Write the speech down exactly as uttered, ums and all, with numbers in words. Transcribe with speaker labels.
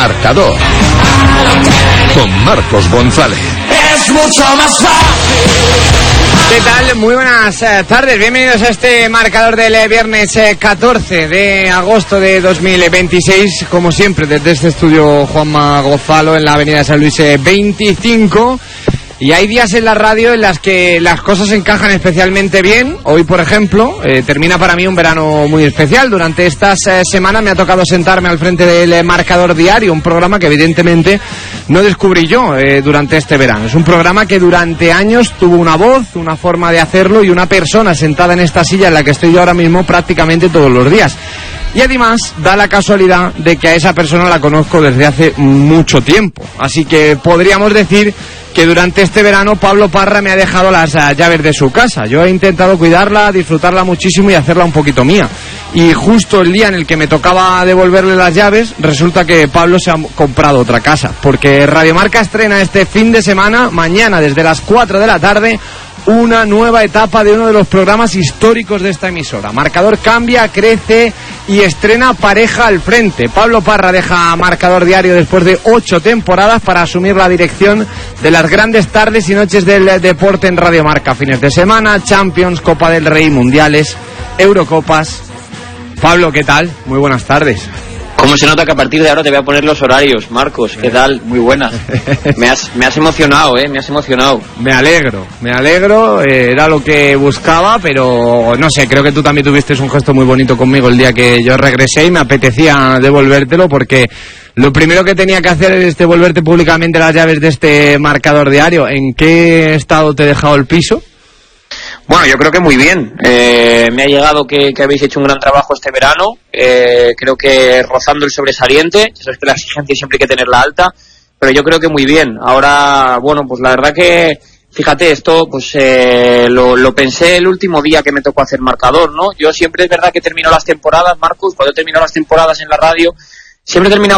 Speaker 1: Marcador con Marcos González.
Speaker 2: Es mucho más fácil.
Speaker 3: ¿Qué tal? Muy buenas eh, tardes, bienvenidos a este marcador del eh, viernes eh, catorce de agosto de dos mil veintiséis, como siempre desde este estudio Juanma Gonzalo en la avenida San Luis eh, veinticinco. Y hay días en la radio en las que las cosas encajan especialmente bien. Hoy, por ejemplo, eh, termina para mí un verano muy especial. Durante estas eh, semanas me ha tocado sentarme al frente del eh, Marcador Diario, un programa que evidentemente no descubrí yo eh, durante este verano. Es un programa que durante años tuvo una voz, una forma de hacerlo y una persona sentada en esta silla en la que estoy yo ahora mismo prácticamente todos los días. Y además da la casualidad de que a esa persona la conozco desde hace mucho tiempo. Así que podríamos decir que durante este verano Pablo Parra me ha dejado las uh, llaves de su casa. Yo he intentado cuidarla, disfrutarla muchísimo y hacerla un poquito mía. Y justo el día en el que me tocaba devolverle las llaves, resulta que Pablo se ha comprado otra casa. Porque Radio Marca estrena este fin de semana, mañana desde las cuatro de la tarde, una nueva etapa de uno de los programas históricos de esta emisora. Marcador cambia, crece y estrena Pareja al Frente. Pablo Parra deja Marcador Diario después de ocho temporadas para asumir la dirección de las grandes tardes y noches del deporte en Radio Marca. Fines de semana, Champions, Copa del Rey, Mundiales, Eurocopas. Pablo, ¿qué tal? Muy buenas tardes.
Speaker 4: ¿Cómo se nota que a partir de ahora te voy a poner los horarios, Marcos? ¿Qué tal? Muy buenas. Me has, me has emocionado, ¿eh? Me has emocionado.
Speaker 3: Me alegro, me alegro. Eh, era lo que buscaba, pero no sé, creo que tú también tuviste un gesto muy bonito conmigo el día que yo regresé y me apetecía devolvértelo porque lo primero que tenía que hacer es devolverte públicamente las llaves de este Marcador Diario. ¿En qué estado te he dejado el piso?
Speaker 4: Bueno, yo creo que muy bien. Eh, me ha llegado que, que habéis hecho un gran trabajo este verano. Eh, creo que rozando el sobresaliente. Eso es que la exigencia siempre hay que tenerla alta. Pero yo creo que muy bien. Ahora, bueno, pues la verdad que, fíjate, esto pues eh, lo, lo pensé el último día que me tocó hacer Marcador, ¿no? Yo siempre es verdad que termino las temporadas, Marcos, cuando he terminado las temporadas en la radio, siempre he terminado